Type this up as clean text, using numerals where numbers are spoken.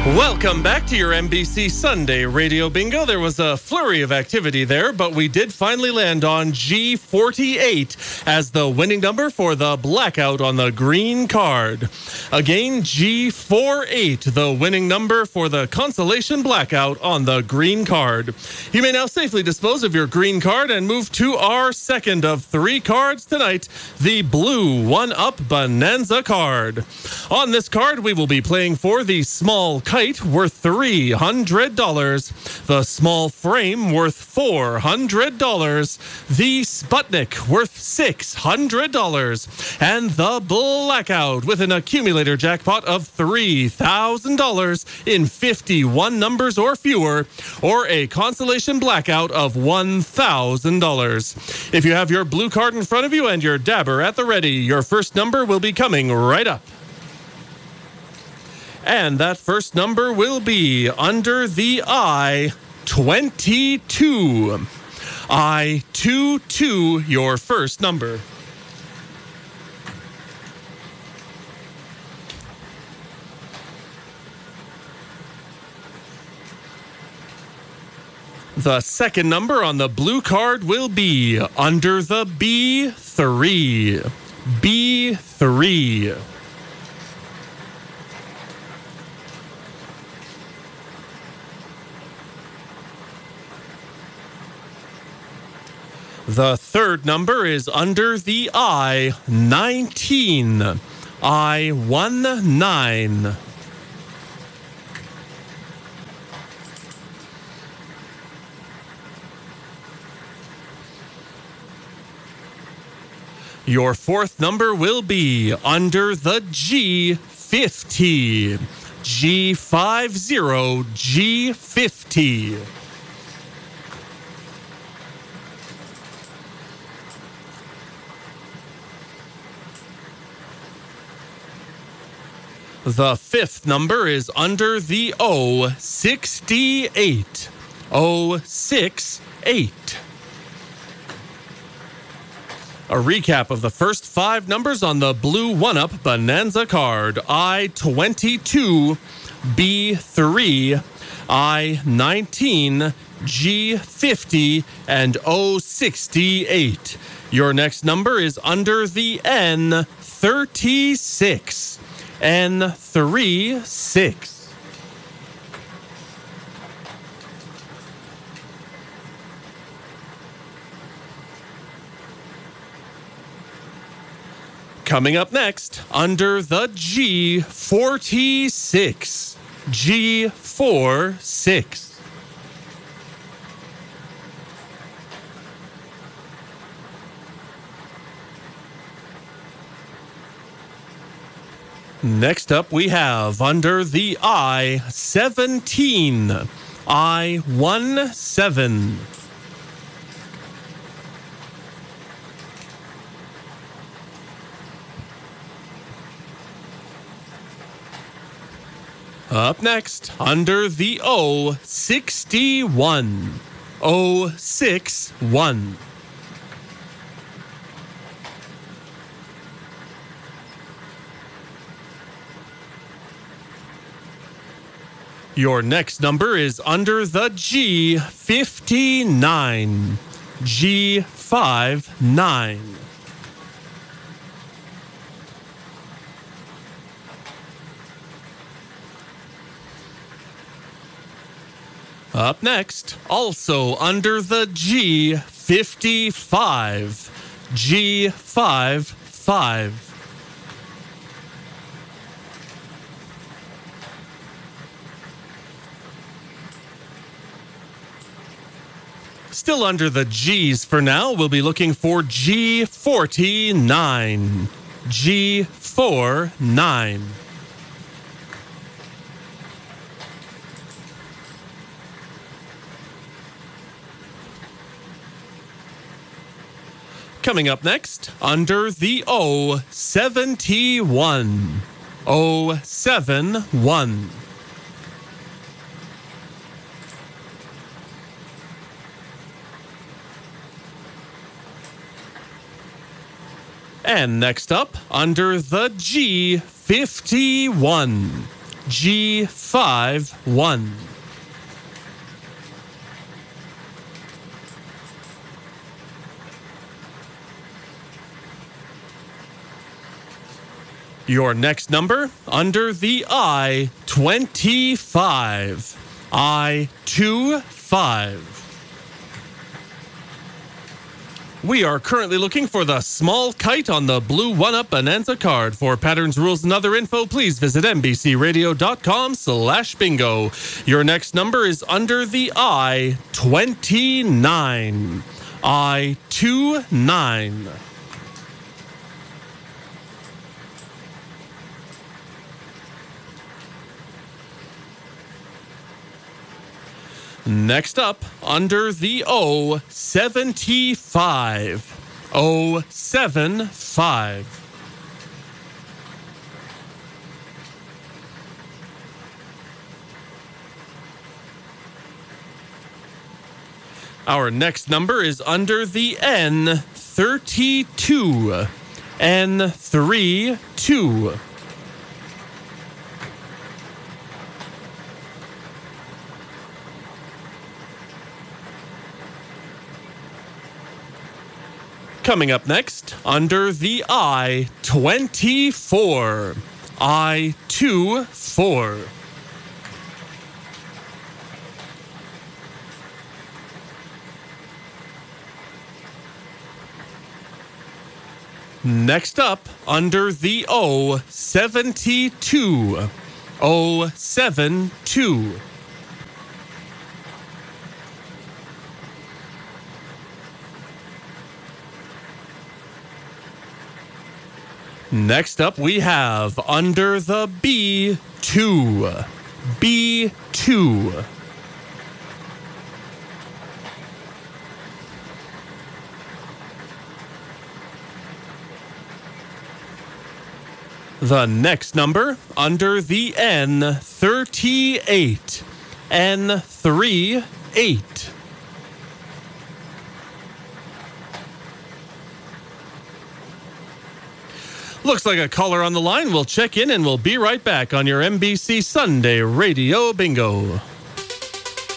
Welcome back to your NBC Sunday Radio Bingo. There was a flurry of activity there, but we did finally land on G48 as the winning number for the blackout on the green card. Again, G48, the winning number for the consolation blackout on the green card. You may now safely dispose of your green card and move to our second of three cards tonight, the blue 1-Up Bonanza card. On this card, we will be playing for the small kite worth $300, the small frame worth $400, the Sputnik worth $600, and the blackout with an accumulator jackpot of $3,000 in 51 numbers or fewer, or a consolation blackout of $1,000. If you have your blue card in front of you and your dabber at the ready, your first number will be coming right up. And that first number will be under the I-22. I-22, your first number. The second number on the blue card will be under the B3. B3. The third number is under the I-19. I-19. Your fourth number will be under the G50. G50, G50. The fifth number is under the O68. O68. A recap of the first five numbers on the blue 1-Up Bonanza card. I-22, B3, I-19, G50, and O68. Your next number is under the N36. N36. Coming up next, under the G46. G46. Next up, we have under the I-17. I-17. Up next, under the O61. O61. Your next number is under the G59. G59. Up next, also under the G55. G55. Still under the G's for now. We'll be looking for G49. G49. Coming up next, under the O71. O71. And next up, under the G51. G51. Your next number under the I-25. I-25. We are currently looking for the small kite on the blue 1-Up Bonanza card. For patterns, rules, and other info, please visit NBCRadio.com/bingo. Your next number is under the I-29. I-29. Next up, under the O-75. O-75. Our next number is under the N-32. N-32. Coming up next, under the I-24. I-24. Next up, under the O-72. O-72. Next up, we have under the B2. B2. The next number under the N38. N38. Looks like a caller on the line. We'll check in and we'll be right back on your NBC Sunday Radio Bingo.